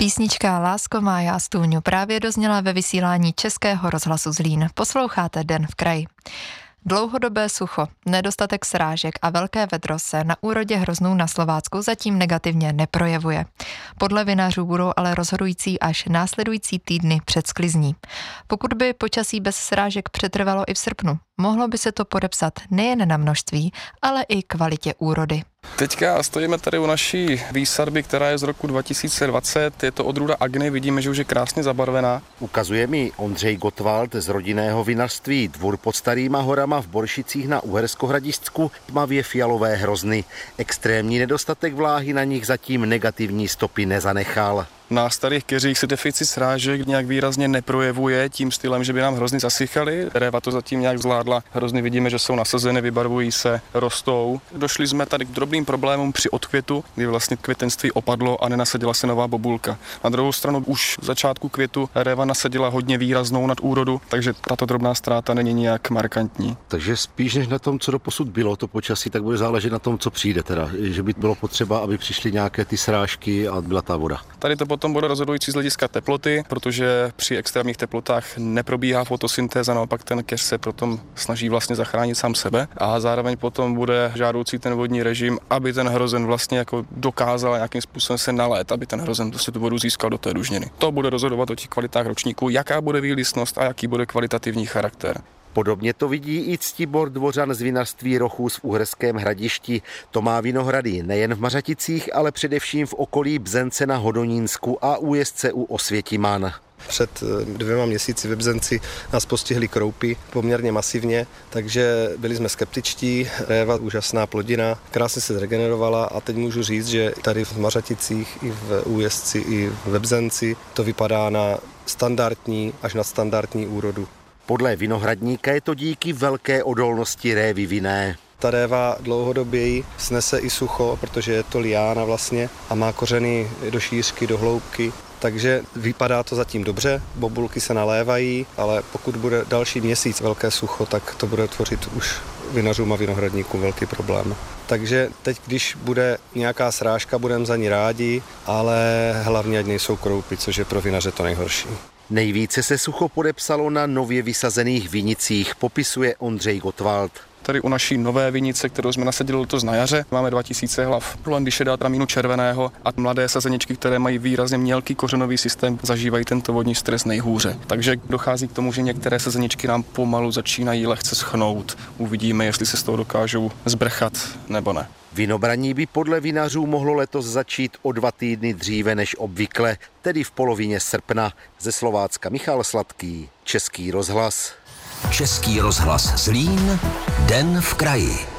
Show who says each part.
Speaker 1: Písnička Lásko má já stůňu právě dozněla ve vysílání Českého rozhlasu Zlín. Posloucháte Den v kraji. Dlouhodobé sucho, nedostatek srážek a velké vedro se na úrodě hroznů na Slovácku zatím negativně neprojevuje. Podle vinařů budou ale rozhodující až následující týdny před sklizní. Pokud by počasí bez srážek přetrvalo i v srpnu, mohlo by se to podepsat nejen na množství, ale i kvalitě úrody.
Speaker 2: Teďka stojíme tady u naší výsadby, která je z roku 2020. Je to odrůda Agny, vidíme, že už je krásně zabarvená.
Speaker 3: Ukazuje mi Ondřej Gottwald z rodinného vinařství Dvůr pod Starýma horama v Boršicích na Uherskohradišťsku tmavě fialové hrozny. Extrémní nedostatek vláhy na nich zatím negativní stopy nezanechal.
Speaker 2: Na starých keřích se deficit srážek nějak výrazně neprojevuje tím stylem, že by nám hrozny zasychaly. Réva to zatím nějak zvládla. Hrozny vidíme, že jsou nasazeny, vybarvují se, rostou. Došli jsme tady k drobným problémům při odkvětu, kdy vlastně květenství opadlo a nenasadila se nová bobulka. Na druhou stranu už v začátku květu réva nasadila hodně výraznou nadúrodu, takže tato drobná ztráta není nijak markantní.
Speaker 3: Takže spíš než na tom, co doposud bylo to počasí, tak bude záležet na tom, co přijde teda, že by bylo potřeba, aby přišly nějaké ty srážky a byla ta voda.
Speaker 2: Tady to potom bude rozhodující z hlediska teploty, protože při extrémních teplotách neprobíhá fotosyntéza, naopak ten keř se potom snaží vlastně zachránit sám sebe a zároveň potom bude žádoucí ten vodní režim, aby ten hrozen vlastně jako dokázal nějakým způsobem se nalét, aby ten hrozen prostě tu vodu získal do té dužniny. To bude rozhodovat o těch kvalitách ročníků, jaká bude výlisnost a jaký bude kvalitativní charakter.
Speaker 3: Podobně to vidí i Ctibor Dvořan z vinařství Rochus v Uherském Hradišti. To má vinohrady nejen v Mařaticích, ale především v okolí Bzence na Hodonínsku a Újezdce u Osvětiman.
Speaker 4: Před 2 měsíci ve Bzenci nás postihly kroupy poměrně masivně, takže byli jsme skeptičtí. Réva, úžasná plodina, krásně se zregenerovala a teď můžu říct, že tady v Mařaticích i v Újezdci i ve Bzenci to vypadá na standardní až nadstandardní úrodu.
Speaker 3: Podle vinohradníka je to díky velké odolnosti révy vinné.
Speaker 4: Ta réva dlouhodobě snese i sucho, protože je to liána vlastně a má kořeny do šířky, do hloubky. Takže vypadá to zatím dobře, bobulky se nalévají, ale pokud bude další měsíc velké sucho, tak to bude tvořit už vinařům a vinohradníkům velký problém. Takže teď, když bude nějaká srážka, budeme za ní rádi, ale hlavně ať nejsou kroupy, což je pro vinaře to nejhorší.
Speaker 3: Nejvíce se sucho podepsalo na nově vysazených vinicích, popisuje Ondřej Gottwald.
Speaker 2: Tady u naší nové vinice, kterou jsme nasadili letos na jaře, máme 2000 hlav. Len když je dá tramínu červeného a mladé sazeničky, které mají výrazně mělký kořenový systém, zažívají tento vodní stres nejhůře. Takže dochází k tomu, že některé sazeničky nám pomalu začínají lehce schnout. Uvidíme, jestli se z toho dokážou zbrchat nebo ne.
Speaker 3: Vinobraní by podle vinařů mohlo letos začít o 2 týdny dříve než obvykle, tedy v polovině srpna. Ze Slovácka Michal Sladký, Český rozhlas.
Speaker 5: Český rozhlas Zlín, Den v kraji.